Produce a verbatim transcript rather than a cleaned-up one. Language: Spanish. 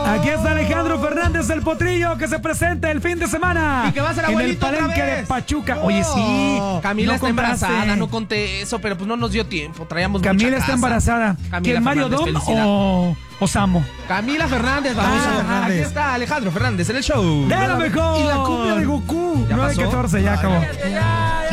Aquí está Alejandro Fernández, el potrillo, que se presenta el fin de semana. Y que va a ser en el abuelito otra Palenque vez. de Pachuca. Oye, sí. Camila no está contaste. embarazada, no conté eso, pero pues no nos dio tiempo. Traíamos Camila mucha está casa. embarazada. Camila ¿Quién, Mario Fernández, Dom felicidad. o, o Samo? Camila Fernández, vamos Ah, a Fernández. Aquí está Alejandro Fernández en el show. ¡De lo mejor! Y la cumbia de Goku. nueve catorce, ya acabó.